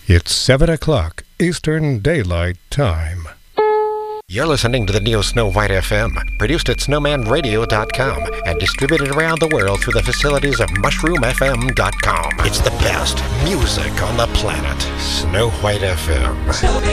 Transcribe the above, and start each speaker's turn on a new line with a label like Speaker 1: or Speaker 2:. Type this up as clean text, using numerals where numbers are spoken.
Speaker 1: It's 7 o'clock Eastern Daylight Time.
Speaker 2: You're listening to the Neo Snow White FM, produced at snowmanradio.com and distributed around the world through the facilities of mushroomfm.com. It's the best music on the planet. Snow White FM.